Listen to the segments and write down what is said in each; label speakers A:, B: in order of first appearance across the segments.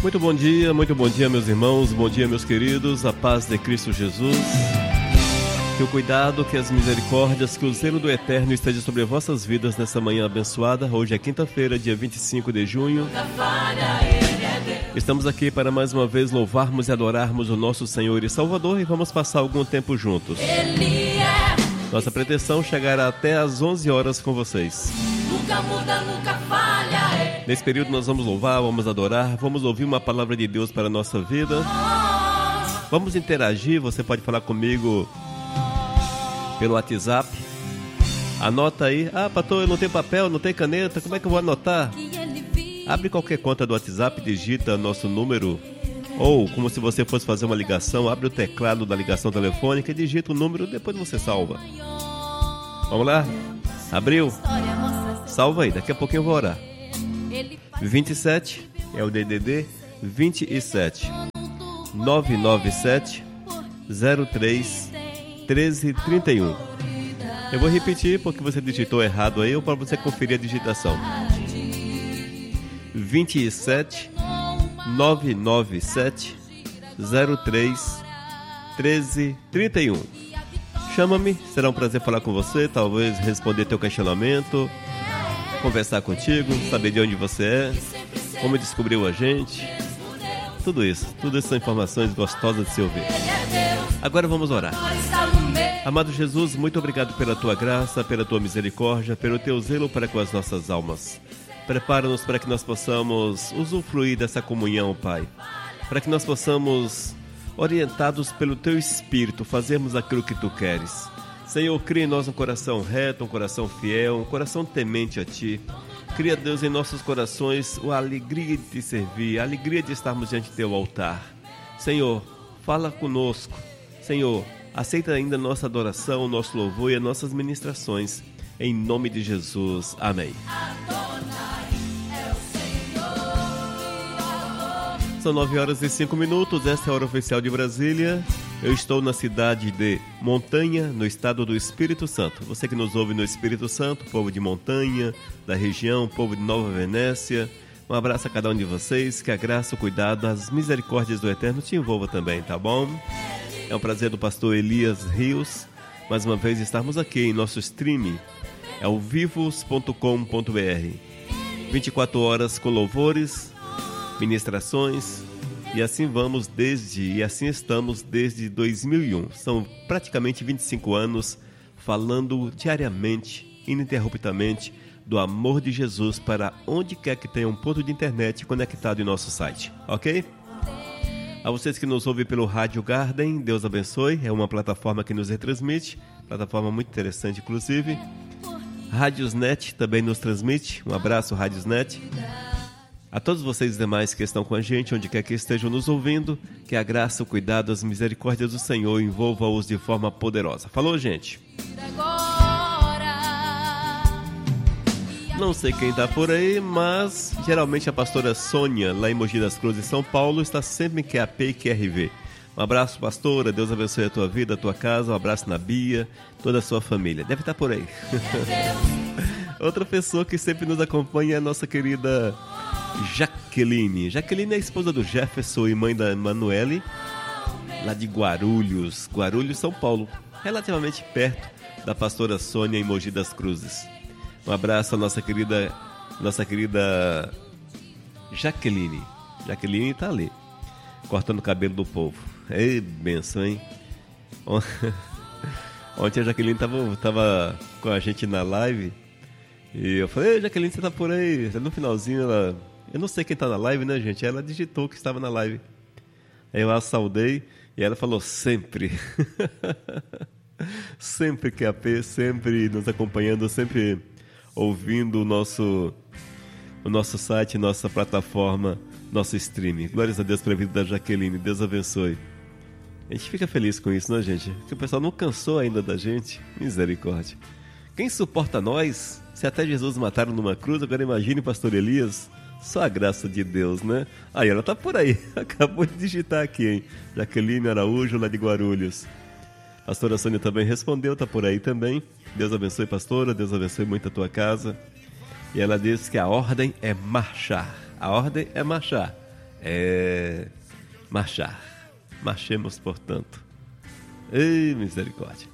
A: muito bom dia, meus irmãos, bom dia, meus queridos, a paz de Cristo Jesus. Que o cuidado, que as misericórdias, que o zelo do Eterno esteja sobre vossas vidas nessa manhã abençoada. Hoje é quinta-feira, dia 25 de junho. Estamos aqui para mais uma vez louvarmos e adorarmos o nosso Senhor e Salvador e vamos passar algum tempo juntos. Nossa pretensão chegará até às 11 horas com vocês.
B: Nunca muda, nunca falha.
A: Nesse período nós vamos louvar, vamos adorar, vamos ouvir uma palavra de Deus para a nossa vida. Vamos interagir, você pode falar comigo pelo WhatsApp. Anota aí. Pastor, eu não tenho papel, não tenho caneta, como é que eu vou anotar? Abre qualquer conta do WhatsApp, digita nosso número. Ou, como se você fosse fazer uma ligação, abre o teclado da ligação telefônica e digita o número, depois você salva. Vamos lá? Abriu? Salva aí, daqui a pouquinho eu vou orar. 27 é o DDD 27 997 03 1331. Eu vou repetir porque você digitou errado aí ou para você conferir a digitação. 27 997 03 1331. Chama-me, será um prazer falar com você, talvez responder teu questionamento, conversar contigo, saber de onde você é, como descobriu a gente, tudo isso são informações gostosas de se ouvir. Agora vamos orar. Amado Jesus, muito obrigado pela tua graça, pela tua misericórdia, pelo teu zelo para com as nossas almas. Prepara-nos para que nós possamos usufruir dessa comunhão, Pai, para que nós possamos, orientados pelo teu Espírito, fazermos aquilo que tu queres. Senhor, cria em nós um coração reto, um coração fiel, um coração temente a Ti. Cria, Deus, em nossos corações a alegria de Te servir, a alegria de estarmos diante do Teu altar. Senhor, fala conosco. Senhor, aceita ainda nossa adoração, nosso louvor e as nossas ministrações. Em nome de Jesus. Amém. São 9 horas e 5 minutos, essa é a hora oficial de Brasília. Eu estou na cidade de Montanha, no estado do Espírito Santo. Você que nos ouve no Espírito Santo, povo de Montanha, da região, povo de Nova Venécia, um abraço a cada um de vocês, que a graça, o cuidado, as misericórdias do Eterno te envolva também, tá bom? É um prazer do pastor Elias Rios, mais uma vez estarmos aqui em nosso stream, é o vivos.com.br. 24 horas com louvores, ministrações, e assim estamos desde 2001. São praticamente 25 anos falando diariamente, ininterruptamente, do amor de Jesus para onde quer que tenha um ponto de internet conectado em nosso site, ok? A vocês que nos ouvem pelo Rádio Garden, Deus abençoe, é uma plataforma que nos retransmite, plataforma muito interessante inclusive. Rádiosnet também nos transmite, um abraço Rádiosnet. A todos vocês demais que estão com a gente, onde quer que estejam nos ouvindo, que a graça, o cuidado, as misericórdias do Senhor envolva-os de forma poderosa. Falou, gente? Não sei quem está por aí, mas geralmente a pastora Sônia, lá em Mogi das Cruzes, São Paulo, está sempre em QAP e QRV. Um abraço, pastora, Deus abençoe a tua vida, a tua casa, um abraço na Bia, toda a sua família. Deve estar por aí. Outra pessoa que sempre nos acompanha é a nossa querida Jaqueline. Jaqueline é a esposa do Jefferson e mãe da Emanuele, lá de Guarulhos, São Paulo, relativamente perto da pastora Sônia em Mogi das Cruzes. Um abraço à nossa querida Jaqueline. Jaqueline está ali, cortando o cabelo do povo. Ei, benção, hein? Ontem a Jaqueline tava com a gente na live e eu falei: ei, Jaqueline, você tá por aí? No finalzinho ela... Eu não sei quem tá na live, né, gente? Ela digitou que estava na live. Aí eu a saudei e ela falou: sempre. Sempre QAP, sempre nos acompanhando, sempre ouvindo o nosso site, nossa plataforma, nosso streaming. Glórias a Deus pela vida da Jaqueline. Deus abençoe. A gente fica feliz com isso, né, gente? Porque o pessoal não cansou ainda da gente. Misericórdia. Quem suporta nós? Se até Jesus mataram numa cruz, agora imagine pastor Elias. Só a graça de Deus, né? Aí ela tá por aí. Acabou de digitar aqui, hein? Jaqueline Araújo, lá de Guarulhos. Pastora Sônia também respondeu, tá por aí também. Deus abençoe, pastora. Deus abençoe muito a tua casa. E ela disse que a ordem é marchar. A ordem é marchar. É marchar. Marchemos, portanto. Ei, misericórdia.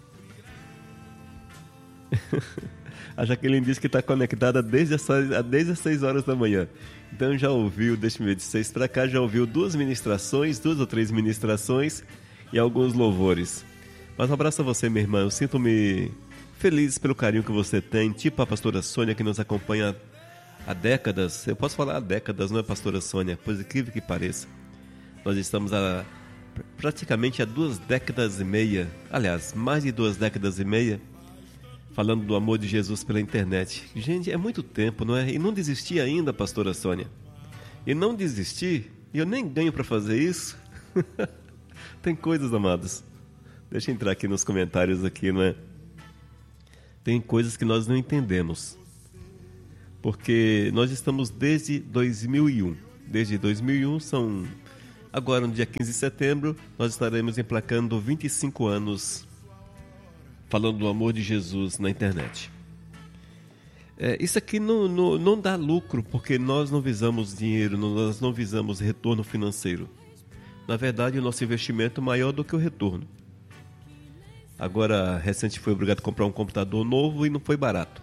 A: A Jaqueline diz que está conectada desde as 6 horas da manhã. Então já ouviu, deixa-me ver, de 6 para cá, já ouviu 2 ou 3 ministrações e alguns louvores. Mas um abraço a você, minha irmã. Eu sinto-me feliz pelo carinho que você tem, tipo a pastora Sônia, que nos acompanha há décadas. Eu posso falar há décadas, não é, pastora Sônia? Pois incrível que pareça. Nós estamos praticamente há 2 décadas e meia, aliás, mais de 2 décadas e meia, falando do amor de Jesus pela internet. Gente, é muito tempo, não é? E não desisti ainda, pastora Sônia. E não desisti, e eu nem ganho para fazer isso. Tem coisas, amados. Deixa eu entrar aqui nos comentários aqui, não é? Tem coisas que nós não entendemos. Porque nós estamos desde 2001. Desde 2001 são... Agora, no dia 15 de setembro, nós estaremos emplacando 25 anos falando do amor de Jesus na internet. Isso aqui não dá lucro, porque nós não visamos dinheiro, nós não visamos retorno financeiro. Na verdade, o nosso investimento é maior do que o retorno. Agora, recente fui obrigado a comprar um computador novo e não foi barato.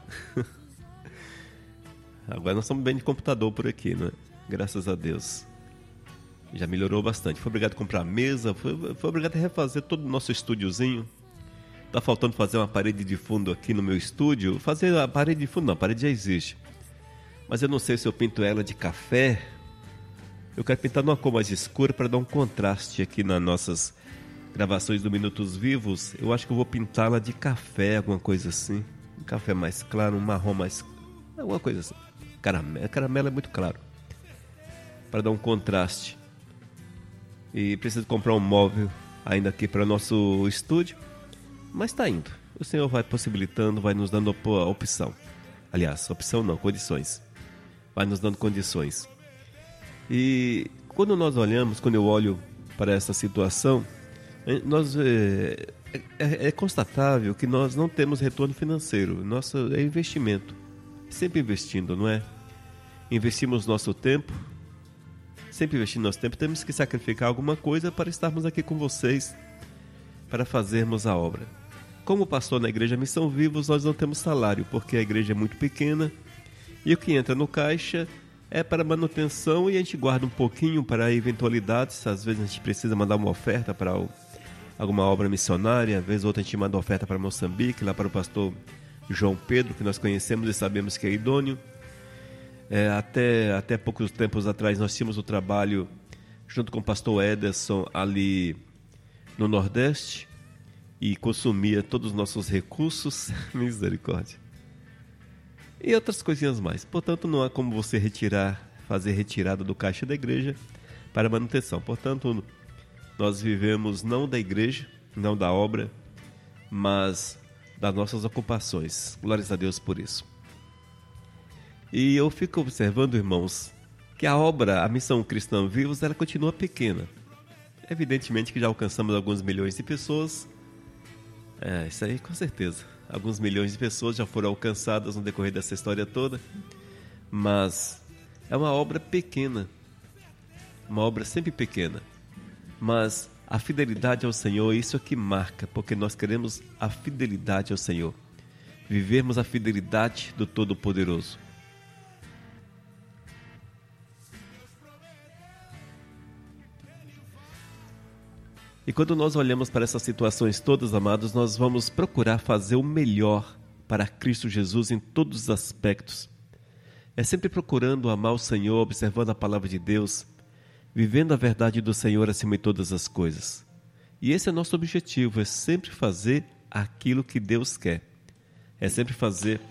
A: Agora nós estamos bem de computador por aqui, né? Graças a Deus. Já melhorou bastante. Fui obrigado a comprar mesa, fui obrigado a refazer todo o nosso estúdiozinho. Tá faltando fazer uma parede de fundo aqui no meu estúdio. Fazer a parede de fundo, não, a parede já existe. Mas eu não sei se eu pinto ela de café. Eu quero pintar numa cor mais escura para dar um contraste aqui nas nossas gravações do Minutos Vivos. Eu acho que eu vou pintá-la de café, alguma coisa assim. Um café mais claro, um marrom mais... alguma coisa assim. Caramelo é muito claro. Para dar um contraste. E preciso comprar um móvel ainda aqui para o nosso estúdio. Mas está indo. O Senhor vai possibilitando, vai nos dando a opção. Aliás, opção não, condições. Vai nos dando condições. E quando eu olho para essa situação, é constatável que nós não temos retorno financeiro. Nosso é investimento. Sempre investindo, não é? Investimos nosso tempo. Sempre investindo nosso tempo. Temos que sacrificar alguma coisa para estarmos aqui com vocês, para fazermos a obra. Como pastor na Igreja Missão Vivos, nós não temos salário, porque a igreja é muito pequena e o que entra no caixa é para manutenção e a gente guarda um pouquinho para eventualidades. Às vezes a gente precisa mandar uma oferta para alguma obra missionária, às vezes outra a gente manda uma oferta para Moçambique, lá para o pastor João Pedro, que nós conhecemos e sabemos que é idôneo. Até poucos tempos atrás nós tínhamos o trabalho junto com o pastor Ederson ali no Nordeste, e consumia todos os nossos recursos, misericórdia, e outras coisinhas mais. Portanto, não há como você fazer retirada do caixa da igreja para manutenção. Portanto, nós vivemos não da igreja, não da obra, mas das nossas ocupações. Glórias a Deus por isso. E eu fico observando, irmãos, que a Missão Cristã Vivos, ela continua pequena. Evidentemente que já alcançamos alguns milhões de pessoas. Isso aí com certeza. Alguns milhões de pessoas já foram alcançadas no decorrer dessa história toda. Mas é uma obra pequena. Uma obra sempre pequena. Mas a fidelidade ao Senhor, isso é que marca, porque nós queremos a fidelidade ao Senhor. Vivermos a fidelidade do Todo-Poderoso. E quando nós olhamos para essas situações todas, amados, nós vamos procurar fazer o melhor para Cristo Jesus em todos os aspectos. É sempre procurando amar o Senhor, observando a palavra de Deus, vivendo a verdade do Senhor acima de todas as coisas. E esse é nosso objetivo, é sempre fazer aquilo que Deus quer. É sempre fazer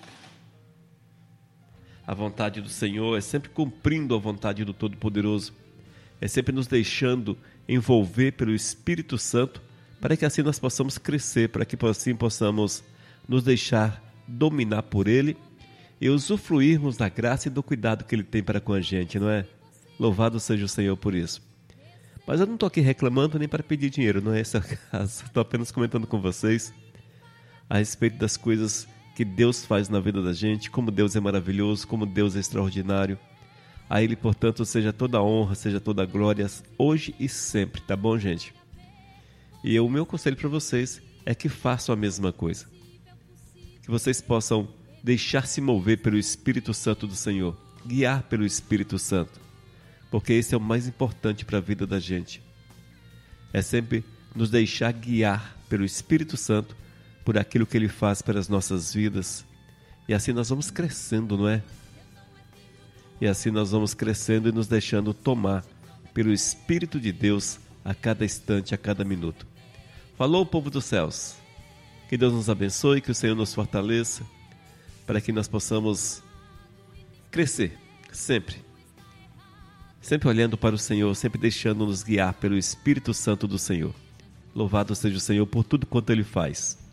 A: a vontade do Senhor, é sempre cumprindo a vontade do Todo-Poderoso. É sempre nos deixando envolver pelo Espírito Santo, para que assim nós possamos crescer, para que assim possamos nos deixar dominar por Ele e usufruirmos da graça e do cuidado que Ele tem para com a gente, não é? Louvado seja o Senhor por isso. Mas eu não estou aqui reclamando nem para pedir dinheiro, não é esse o caso. Estou apenas comentando com vocês a respeito das coisas que Deus faz na vida da gente, como Deus é maravilhoso, como Deus é extraordinário. A Ele, portanto, seja toda a honra, seja toda a glória, hoje e sempre, tá bom, gente? E o meu conselho para vocês é que façam a mesma coisa. Que vocês possam deixar-se mover pelo Espírito Santo do Senhor, guiar pelo Espírito Santo, porque esse é o mais importante para a vida da gente. É sempre nos deixar guiar pelo Espírito Santo por aquilo que Ele faz pelas nossas vidas. E assim nós vamos crescendo, não é? E assim nós vamos crescendo e nos deixando tomar pelo Espírito de Deus a cada instante, a cada minuto. Falou, povo dos céus. Que Deus nos abençoe, que o Senhor nos fortaleça, para que nós possamos crescer, sempre. Sempre olhando para o Senhor, sempre deixando-nos guiar pelo Espírito Santo do Senhor. Louvado seja o Senhor por tudo quanto Ele faz.